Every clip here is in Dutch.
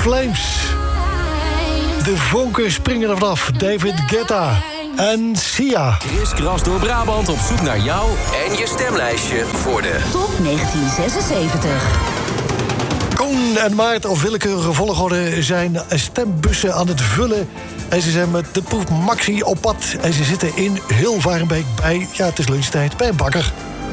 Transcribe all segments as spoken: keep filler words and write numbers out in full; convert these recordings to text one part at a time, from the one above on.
Flames. De vonken springen er vanaf. David Guetta en Sia. Kriskras door Brabant op zoek naar jou en je stemlijstje voor de Top negentien zesenzeventig. Koen en Maart op willekeurige volgorde zijn stembussen aan het vullen. En ze zijn met de proef Maxi op pad. En ze zitten in Hilvarenbeek bij, ja, het is lunchtijd, bij een bakker.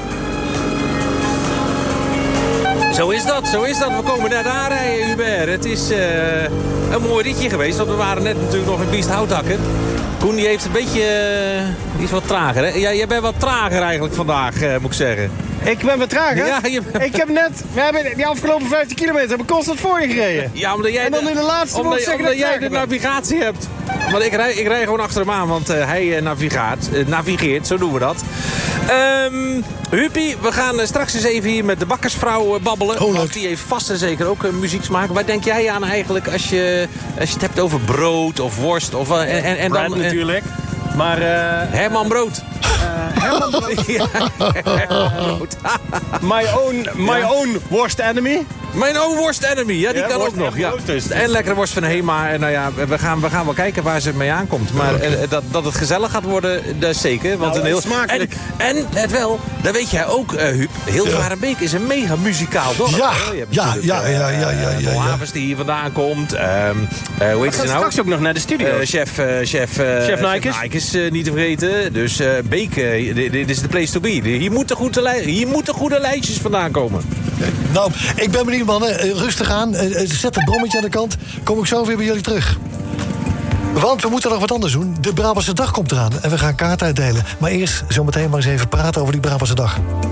Zo is dat, zo is dat. We komen net aanrijden, Hubert. Het is uh, een mooi ritje geweest, want we waren net natuurlijk nog in Biesthoutakken. Koen die heeft een beetje, uh, die is wat trager, hè? Ja, jij bent wat trager eigenlijk vandaag, uh, moet ik zeggen. Ik ben wat trager? Ja, je... Ik heb net, we hebben die afgelopen vijftien kilometer hebben constant voor je gereden. Ja, omdat jij en dan in de laatste omdat, omdat, omdat jij de navigatie hebt. Want ik rij, ik rij gewoon achter hem aan, want uh, hij uh, navigaat, uh, navigeert, zo doen we dat. Um, Huppie, we gaan uh, straks eens even hier met de bakkersvrouw uh, babbelen. Oh, want die heeft vast en zeker ook uh, muzieksmaak. Waar denk jij aan eigenlijk als je, als je het hebt over brood of worst? Of, uh, en, en, en Brand dan, uh, natuurlijk. Maar uh, Herman Brood. Uh, Herman Brood. Ja, Herman Brood. my own, my Ja. own worst enemy. Mijn own worst enemy, ja, die Ja, kan worst ook nog. en Ja. brood dus. En lekkere worst van Hema. En nou ja, we gaan, we gaan wel kijken waar ze mee aankomt. Maar Okay. uh, dat, dat het gezellig gaat worden, dat is zeker. Want Nou, een heel smakelijk. En, en net wel, dat weet jij ook, uh, Huub. Hilvarenbeek is een mega muzikaal dorp. Ja, hè? Je hebt ja, natuurlijk, ja, ja, ja, ja, ja, uh, ja. Paul Havers die hier vandaan komt. Um, uh, hoe heet We gaan ze nou? straks ook nog naar de studio. Uh, chef uh, chef, uh, Chef Nijkes. Nijkes, uh, niet te vergeten. Dus uh, Beek, uh, dit, dit is de place to be. Hier moeten goede, lij- hier moeten goede lijstjes vandaan komen. Nou, ik ben benieuwd, mannen. Eh, Rustig aan. Eh, eh, Zet het brommetje aan de kant. Kom ik zo weer bij jullie terug. Want we moeten nog wat anders doen. De Brabantse Dag komt eraan. En we gaan kaart uitdelen. Maar eerst zometeen maar eens even praten over die Brabantse Dag.